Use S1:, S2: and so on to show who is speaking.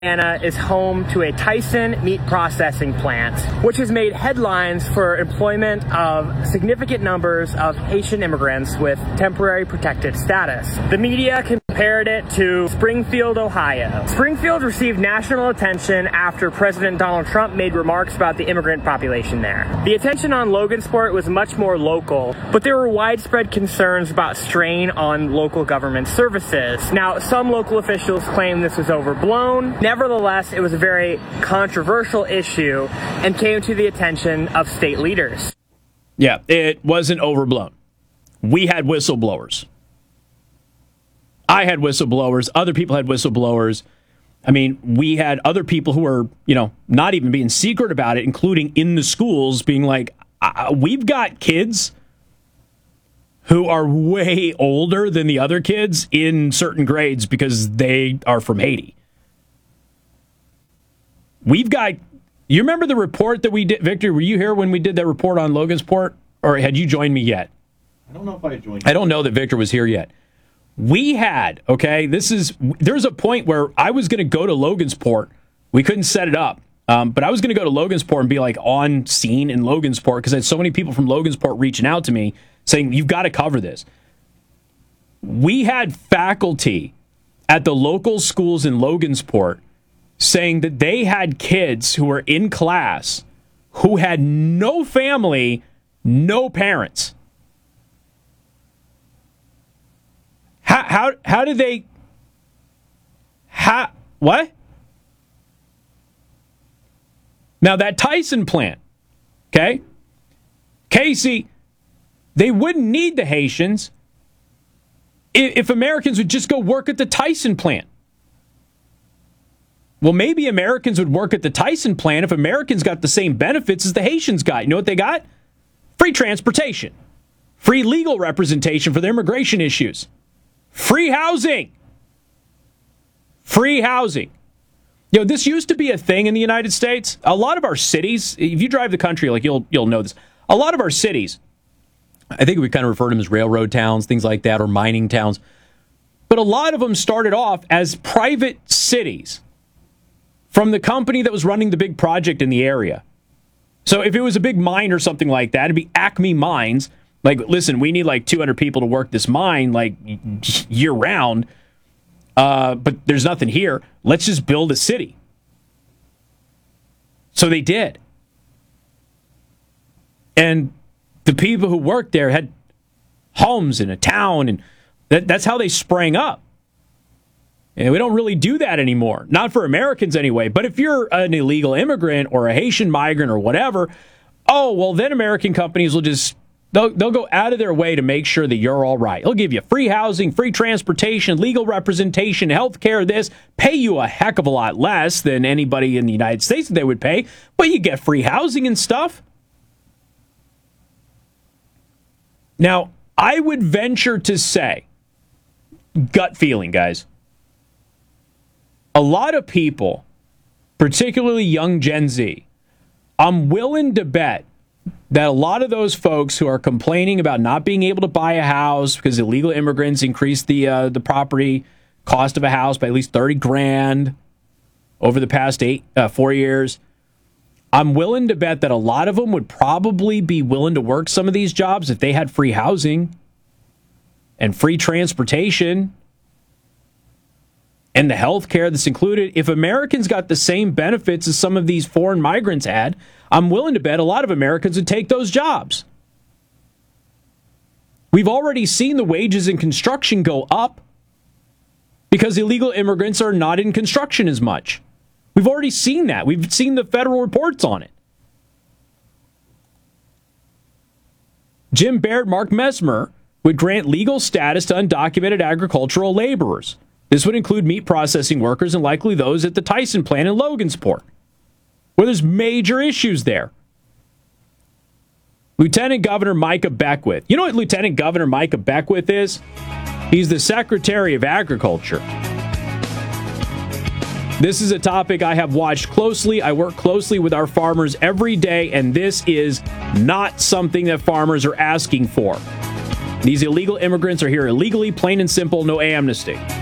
S1: Indiana is home to a Tyson meat processing plant, which has made headlines for employment of significant numbers of Haitian immigrants with temporary protected status. The media compared it to Springfield, Ohio. Springfield received national attention after President Donald Trump made remarks about the immigrant population there. The attention on Logansport was much more local, but there were widespread concerns about strain on local government services. Now, some local officials claim this was overblown. Nevertheless, it was a very controversial issue and came to the attention of state leaders.
S2: Yeah, it wasn't overblown. We had whistleblowers. I had whistleblowers. Other people had whistleblowers. I mean, we had other people who were, not even being secret about it, including in the schools being like, we've got kids who are way older than the other kids in certain grades because they are from Haiti. You remember the report that we did, Victor? Were you here when we did that report on Logansport? Or had you joined me yet?
S3: I don't know if I joined you.
S2: I don't know that Victor was here yet. We had, there's a point where I was going to go to Logansport. We couldn't set it up. But I was going to go to Logansport and be like on scene in Logansport because I had so many people from Logansport reaching out to me saying, you've got to cover this. We had faculty at the local schools in Logansport saying that they had kids who were in class who had no family, no parents. How did they... What? Now, that Tyson plant, okay? Casey, they wouldn't need the Haitians if Americans would just go work at the Tyson plant. Well, maybe Americans would work at the Tyson plant if Americans got the same benefits as the Haitians got. You know what they got? Free transportation. Free legal representation for their immigration issues. Free housing. Free housing. This used to be a thing in the United States. A lot of our cities, if you drive the country, you'll know this. A lot of our cities, I think we kind of refer to them as railroad towns, things like that, or mining towns. But a lot of them started off as private cities from the company that was running the big project in the area. So if it was a big mine or something like that, it'd be Acme Mines. Listen, we need 200 people to work this mine year round. But there's nothing here. Let's just build a city. So they did. And the people who worked there had homes in a town, and that's how they sprang up. And we don't really do that anymore. Not for Americans anyway. But if you're an illegal immigrant or a Haitian migrant or whatever, then American companies will just... They'll go out of their way to make sure that you're all right. They'll give you free housing, free transportation, legal representation, health care, pay you a heck of a lot less than anybody in the United States that they would pay, but you get free housing and stuff. Now, I would venture to say, gut feeling, guys, a lot of people, particularly young Gen Z, I'm willing to bet that a lot of those folks who are complaining about not being able to buy a house because illegal immigrants increased the property cost of a house by at least $30,000 over the past 4 years, I'm willing to bet that a lot of them would probably be willing to work some of these jobs if they had free housing and free transportation and the health care that's included. If Americans got the same benefits as some of these foreign migrants had, I'm willing to bet a lot of Americans would take those jobs. We've already seen the wages in construction go up because illegal immigrants are not in construction as much. We've already seen that. We've seen the federal reports on it. Jim Baird, Mark Mesmer would grant legal status to undocumented agricultural laborers. This would include meat processing workers and likely those at the Tyson plant in Logansport, where there's major issues there. Lieutenant Governor Micah Beckwith. You know what Lieutenant Governor Micah Beckwith is? He's the Secretary of Agriculture. This is a topic I have watched closely. I work closely with our farmers every day, and this is not something that farmers are asking for. These illegal immigrants are here illegally, plain and simple, no amnesty.